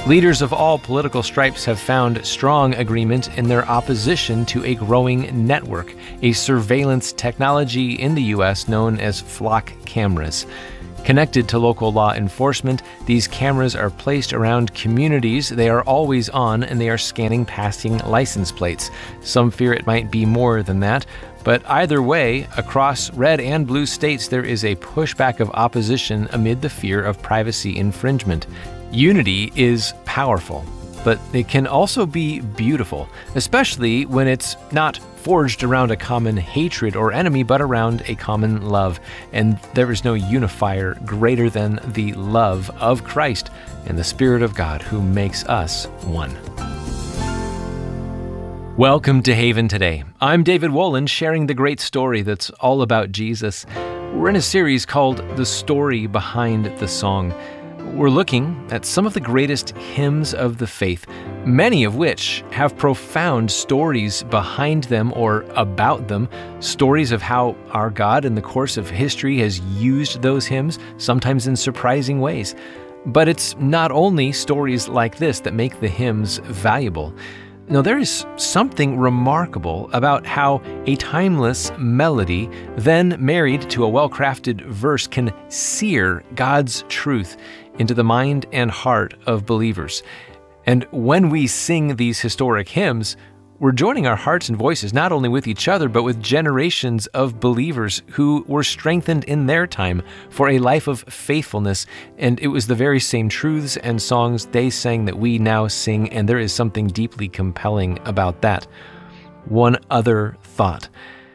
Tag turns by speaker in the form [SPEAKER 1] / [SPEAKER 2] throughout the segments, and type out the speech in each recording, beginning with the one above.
[SPEAKER 1] Leaders of all political stripes have found strong agreement in their opposition to a growing network, a surveillance technology in the U.S. known as flock cameras. Connected to local law enforcement, these cameras are placed around communities. They are always on, and they are scanning passing license plates. Some fear it might be more than that. But either way, across red and blue states, there is a pushback of opposition amid the fear of privacy infringement. Unity is powerful, but it can also be beautiful, especially when it's not forged around a common hatred or enemy, but around a common love. And there is no unifier greater than the love of Christ and the Spirit of God who makes us one. Welcome to Haven Today. I'm David Wolin, sharing the great story that's all about Jesus. We're in a series called The Story Behind the Song. We're looking at some of the greatest hymns of the faith, many of which have profound stories behind them or about them, stories of how our God in the course of history has used those hymns, sometimes in surprising ways. But it's not only stories like this that make the hymns valuable. Now, there is something remarkable about how a timeless melody, then married to a well-crafted verse, can sear God's truth into the mind and heart of believers. And when we sing these historic hymns, we're joining our hearts and voices not only with each other, but with generations of believers who were strengthened in their time for a life of faithfulness. And it was the very same truths and songs they sang that we now sing, and there is something deeply compelling about that. One other thought.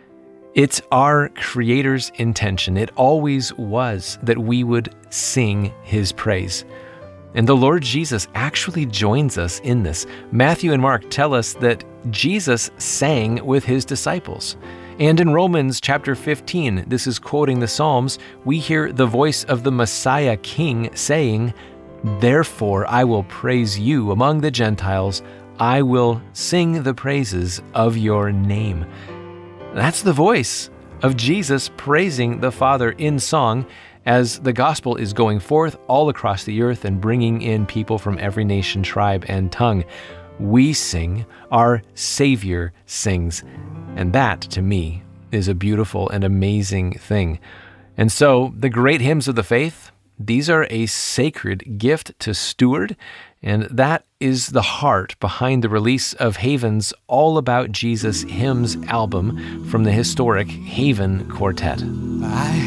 [SPEAKER 1] It's our Creator's intention, it always was, that we would sing His praise. And the Lord Jesus actually joins us in this. Matthew and Mark tell us that Jesus sang with His disciples. And in Romans chapter 15, this is quoting the Psalms, we hear the voice of the Messiah King saying, "Therefore I will praise you among the Gentiles. I will sing the praises of your name." That's the voice of Jesus praising the Father in song as the gospel is going forth all across the earth and bringing in people from every nation, tribe, and tongue. We sing, our Savior sings. And that, to me, is a beautiful and amazing thing. And so, the great hymns of the faith, these are a sacred gift to steward, and that is the heart behind the release of Haven's All About Jesus Hymns album from the historic Haven Quartet.
[SPEAKER 2] I